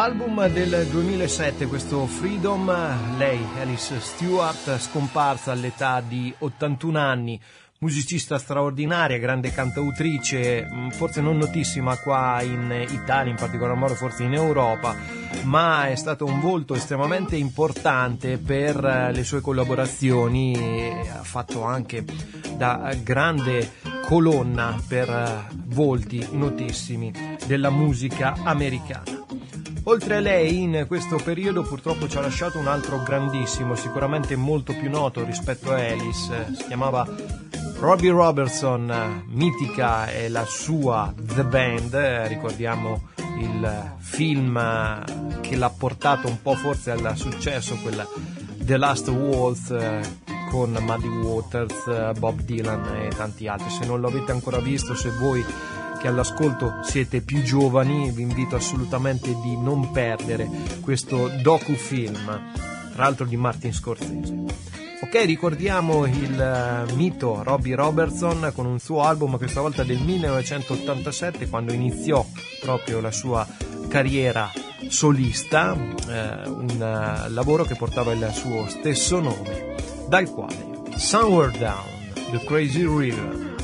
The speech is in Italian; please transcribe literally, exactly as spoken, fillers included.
Album del duemilasette, questo Freedom. Lei, Alice Stewart, scomparsa all'età di ottantuno anni, musicista straordinaria, grande cantautrice, forse non notissima qua in Italia, in particolar modo forse in Europa, ma è stato un volto estremamente importante per le sue collaborazioni e ha fatto anche da grande colonna per volti notissimi della musica americana. Oltre a lei, in questo periodo purtroppo ci ha lasciato un altro grandissimo, sicuramente molto più noto rispetto a Alice, si chiamava Robbie Robertson. Mitica è la sua The Band, ricordiamo il film che l'ha portato un po' forse al successo, quella The Last Waltz, con Muddy Waters, Bob Dylan e tanti altri. Se non lo avete ancora visto, se voi che all'ascolto siete più giovani, vi invito assolutamente di non perdere questo docufilm, tra l'altro di Martin Scorsese. Ok, ricordiamo il mito Robbie Robertson con un suo album, questa volta del millenovecentottantasette, quando iniziò proprio la sua carriera solista, eh, un lavoro che portava il suo stesso nome, dal quale Somewhere Down the Crazy River.